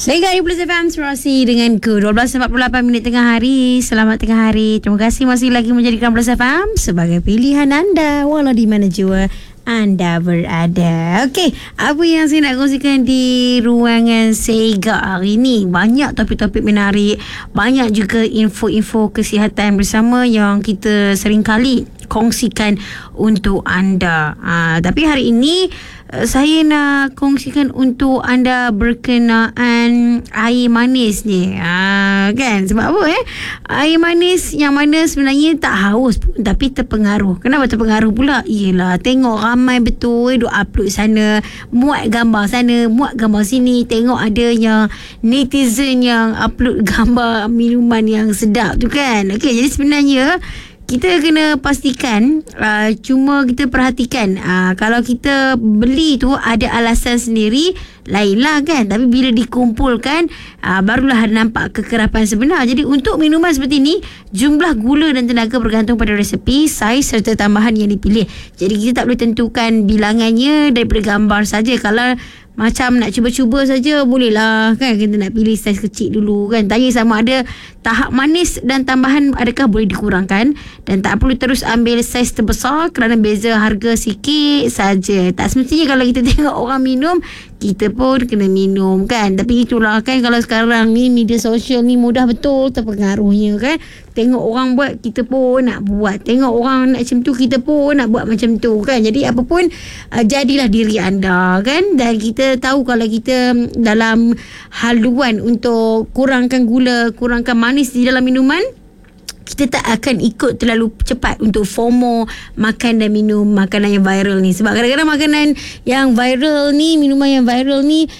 Saya Plus FM Surasi denganku 12.48 minit tengah hari. Selamat tengah hari. Terima kasih masih lagi menjadikan Plus FM sebagai pilihan anda walau di mana jua anda berada. Okey, apa yang saya nak kongsikan di ruangan Sega hari ini? Banyak topik-topik menarik, banyak juga info-info kesihatan bersama yang kita seringkali kongsikan untuk anda. Tapi hari ini saya nak kongsikan untuk anda berkenaan air manis ni. Kan? Sebab apa air manis yang mana sebenarnya tak haus pun, tapi terpengaruh. Kenapa terpengaruh pula? Yelah, tengok ramai betul duk upload sana, muat gambar sana, muat gambar sini. Tengok ada yang netizen yang upload gambar minuman yang sedap tu kan. Okey, jadi sebenarnya kita kena pastikan, cuma kita perhatikan, kalau kita beli tu ada alasan sendiri, lainlah kan. Tapi bila dikumpulkan, barulah nampak kekerapan sebenar. Jadi untuk minuman seperti ni, jumlah gula dan tenaga bergantung pada resepi, saiz serta tambahan yang dipilih. Jadi kita tak boleh tentukan bilangannya daripada gambar saja. Kalau macam nak cuba-cuba saja bolehlah kan, kita nak pilih saiz kecil dulu kan. Tanya sama ada tahap manis dan tambahan adakah boleh dikurangkan, dan tak perlu terus ambil saiz terbesar kerana beza harga sikit saja. Tak semestinya kalau kita tengok orang minum, kita pun kena minum kan. Tapi itulah kan, kalau sekarang ni media sosial ni mudah betul terpengaruhnya kan. Tengok orang buat, kita pun nak buat. Tengok orang nak macam tu, kita pun nak buat macam tu kan. Jadi apa pun, jadilah diri anda kan. Dan kita tahu kalau kita dalam haluan untuk kurangkan gula, kurangkan manis di dalam minuman, kita tak akan ikut terlalu cepat untuk FOMO makan dan minum makanan yang viral ni. Sebab kadang-kadang makanan yang viral ni, minuman yang viral ni,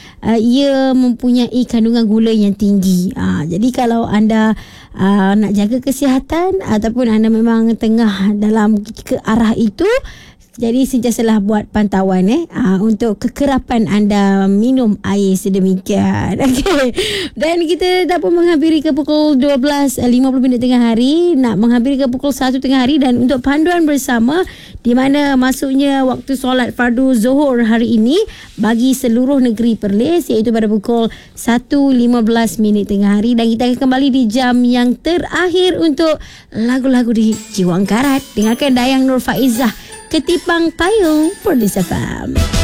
ia mempunyai kandungan gula yang tinggi. Jadi kalau anda nak jaga kesihatan ataupun anda memang tengah dalam ke arah itu, jadi sentiasalah buat pantauan untuk kekerapan anda minum air sedemikian. Okey. Dan kita dah pun menghampiri ke pukul 12.50 minit tengah hari, nak menghampiri ke pukul 1 tengah hari. Dan untuk panduan bersama di mana masuknya waktu solat fardu Zuhur hari ini bagi seluruh negeri Perlis, iaitu pada pukul 1.15 minit tengah hari. Dan kita akan kembali di jam yang terakhir untuk lagu-lagu di Jiwa Angkarat. Dengarkan Dayang Nur Faizah, Ketipang Payung, Perlis FM.